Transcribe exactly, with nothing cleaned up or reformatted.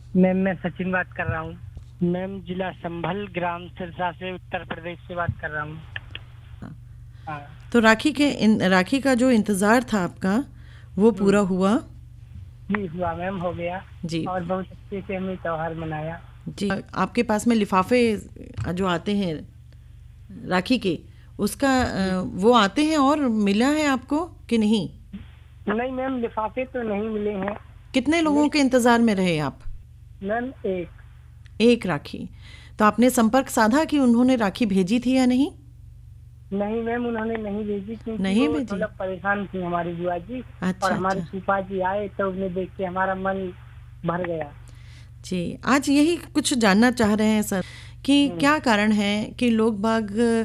Ma'am मैं सचिन बात कर रहा हूँ। मैम जिला संभल, ग्राम सिरसा से, उत्तर प्रदेश से बात कर रहा हूँ। हाँ। तो राखी के इन राखी का जो इंतज़ार था आपका, वो पूरा हम्म, हुआ? जी हुआ मैम, हो गया। जी। और बहुत अच्छे से हमने त्योहार मनाया। जी, आपके पास में लिफ़ाफ़े जो आते हैं राखी के, उसका जी। अ, वो आते हैं और मिला है आपको कि नहीं? नहीं मैम, लिफाफे तो नहीं मिले हैं। कितने लोगों के लेकिन इंतज़ार में रहे आप? मैम एक। एक राखी। तो आपने संपर्क साधा कि उन्होंने राखी भेजी थी या नहीं? नहीं मैम, उन्होंने नहीं भेजी क्योंकि नहीं वो भेजी? थोड़ा परेशान थी हमारी बुआ जी। और अच्छा, हमारे अच्छा। फूफा जी आए तो उन्हें देख के हमारा मन भर गया। जी, आज यही कुछ जानना चाह रहे हैं सर कि हम्म। क्या कारण है कि लोग बाग